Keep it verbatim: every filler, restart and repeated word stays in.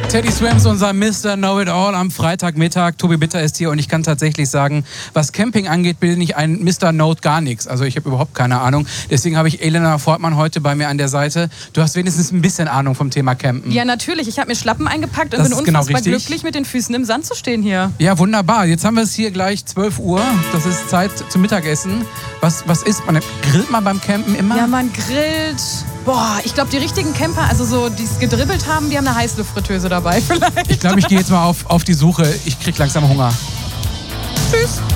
Teddy Swims, unser Mister Know-It-All am Freitagmittag. Tobi Bitter ist hier und ich kann tatsächlich sagen, was Camping angeht, bin ich ein Mister Note gar nichts. Also ich habe überhaupt keine Ahnung. Deswegen habe ich Elena Fortmann heute bei mir an der Seite. Du hast wenigstens ein bisschen Ahnung vom Thema Campen. Ja, natürlich. Ich habe mir Schlappen eingepackt und Das bin ist genau unfassbar richtig. glücklich, mit den Füßen im Sand zu stehen hier. Ja, wunderbar. Jetzt haben wir es hier gleich zwölf Uhr. Das ist Zeit zum Mittagessen. Was, was isst man? Grillt man beim Campen immer? Ja, man grillt. Boah, ich glaube, die richtigen Camper, also so, die es gedribbelt haben, die haben eine Heißluftfritteuse dabei vielleicht. Ich glaube, ich gehe jetzt mal auf, auf die Suche. Ich krieg langsam Hunger. Tschüss.